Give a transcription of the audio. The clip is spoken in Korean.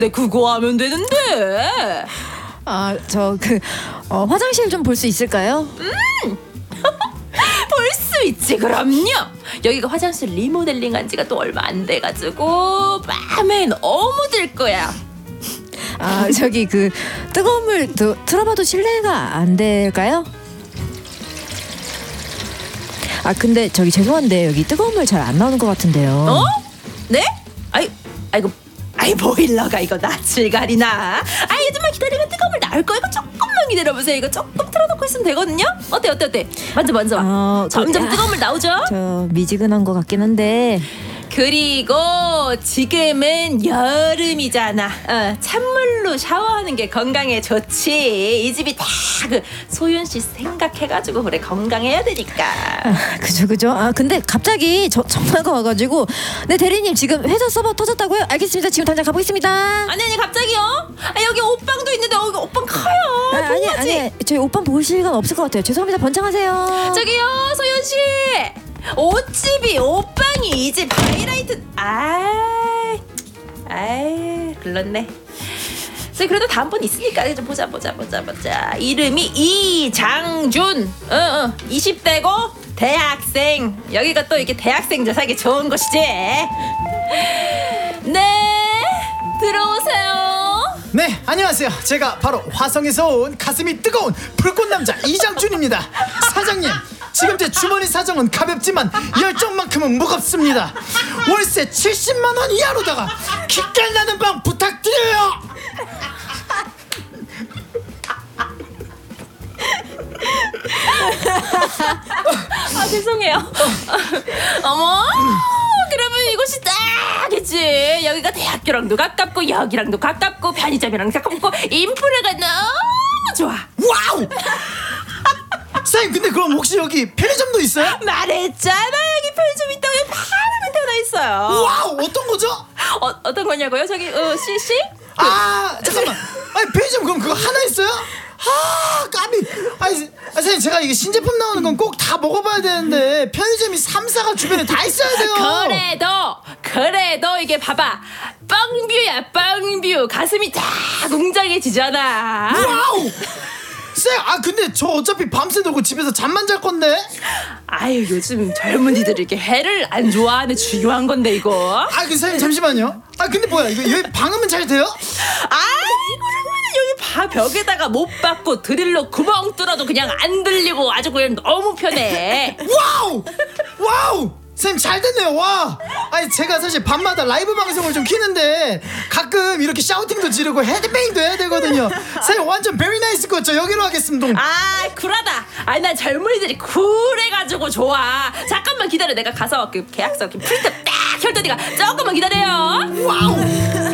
내 그거 하면 되는데. 화장실 좀 볼 수 있을까요? 볼 수 있지, 그럼요. 여기가 화장실 리모델링 한 지가 또 얼마 안 돼가지고 마음에 너무 들 거야. 뜨거운 물 틀어봐도 실례가 안 될까요? 근데 죄송한데 여기 뜨거운 물 잘 안 나오는 것 같은데요. 네? 보일러가 이거 낯을 가리나. 좀만 기다리면 뜨거운 물 나올 거야. 이거 조금만 기다려보세요. 이거 조금 틀어놓고 있으면 되거든요. 어때? 만져봐. 점점 뜨거운 물 나오죠? 저 미지근한 것 같긴 한데. 그리고 지금은 여름이잖아. 찬물로 샤워하는 게 건강에 좋지. 이 집이 다 소윤 씨 생각해가지고 그래, 건강해야 되니까. 그죠. 근데 갑자기 전화가 와가지고 네 대리님 지금 회사 서버 터졌다고요? 알겠습니다. 지금 당장 가보겠습니다. 아니 갑자기요? 여기 옷방도 있는데 여기 옷방 커요. 아니 저희 오빠 볼 시간 없을 것 같아요. 죄송합니다. 번창하세요. 저기요, 소윤 씨. 옷집이 옷방이 이 집 하이라이트. 글렀네. 그래도 다음번 있으니까 좀 보자. 이름이 이장준. 20대고 대학생. 여기가 또 이렇게 대학생들 살기 좋은 곳이지. 네, 들어오세요. 네, 안녕하세요. 제가 바로 화성에서 온 가슴이 뜨거운 불꽃남자 이장준입니다. 사장님, 지금 제 주머니 사정은 가볍지만 열정만큼은 무겁습니다. 월세 70만 원 이하로다가 기깔 나는 방 부탁드려요. 죄송해요. 어머, 그러면 이곳이 딱이지. 여기가 대학교랑도 가깝고 여기랑도 가깝고 편의점이랑 가깝고 인프라가 너무 좋아. 와우! 사장님, 근데 그럼 혹시 여기 편의점도 있어요? 말했잖아, 여기 편의점 있다고. 여기 바로 밑에 하나 있어요. 와우, 어떤 거죠? 어떤 거냐고요? 저기 CC? 잠깐만. 편의점 그럼 그거 하나 있어요? 까비. 선생님, 제가 이게 신제품 나오는 건 꼭 다 먹어봐야 되는데 편의점이 3사가 주변에 다 있어야 돼요. 그래도 이게 봐봐, 뻥뷰야, 뻥뷰. 가슴이 다 웅장해지잖아. 와우. 쌤, 근데 저 어차피 밤새 놀고 집에서 잠만 잘 건데. 요즘 젊은이들이 이렇게 해를 안 좋아하는 중요한 건데 이거. 선생님, 잠시만요. 근데 뭐야, 이거 여기 방음은 잘 돼요? 여기 벽에다가 못 박고 드릴로 구멍 뚫어도 그냥 안 들리고 아주 그냥 너무 편해. 와우. 선생님, 잘 됐네요. 와. 제가 사실 밤마다 라이브 방송을 좀 키는데 가끔 이렇게 샤우팅도 지르고 헤드뱅잉도 해야 되거든요. 선생님, 완전 베리 나이스 거. 저 여기로 하겠습니다. 쿨하다. 난 젊은이들이 쿨해가지고 좋아. 잠깐만 기다려. 내가 가서 그 계약서 프린트 딱 할 테니까 조금만 기다려요. 와우.